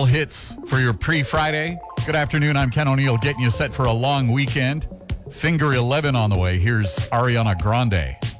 All hits for your pre-Friday. Good afternoon. I'm Ken O'Neill, getting you set for a long weekend. Finger 11 on the way. Here's Ariana Grande.